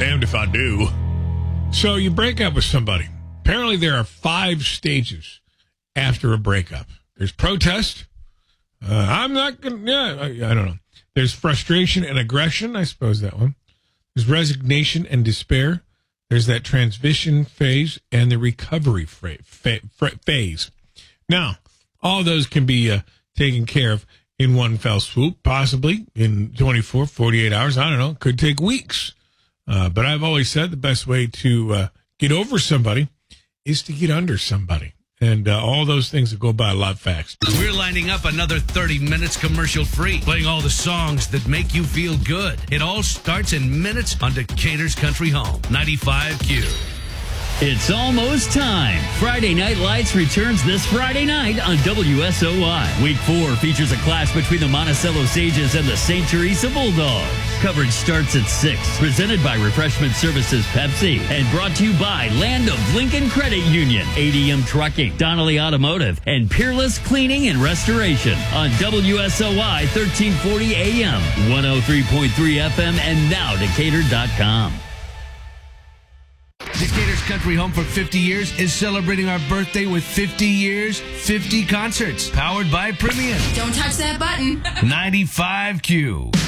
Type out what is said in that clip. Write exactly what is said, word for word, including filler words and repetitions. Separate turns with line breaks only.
Damned if I do. So you break up with somebody. Apparently there are five stages after a breakup. There's protest. Uh, I'm not going to, yeah, I, I don't know. There's frustration and aggression. I suppose that one. There's resignation and despair. There's that transition phase and the recovery fra- fa- fra- phase. Now, all those can be uh, taken care of in one fell swoop, possibly in twenty-four, forty-eight hours. I don't know. Could take weeks. Uh, but I've always said the best way to uh, get over somebody is to get under somebody. And uh, all those things that go by a lot fast.
We're lining up another thirty minutes commercial free, playing all the songs that make you feel good. It all starts in minutes on Decatur's Country Home, ninety-five Q.
It's almost time. Friday Night Lights returns this Friday night on W S O Y. Week four features a clash between the Monticello Sages and the Saint Teresa Bulldogs. Coverage starts at six. Presented by Refreshment Services Pepsi and brought to you by Land of Lincoln Credit Union, A D M Trucking, Donnelly Automotive, and Peerless Cleaning and Restoration on W S O Y thirteen forty A M, one oh three point three F M, and now Decatur dot com.
Decatur's Country Home for fifty years is celebrating our birthday with fifty years, fifty concerts, powered by Premium.
Don't touch that button.
ninety-five Q.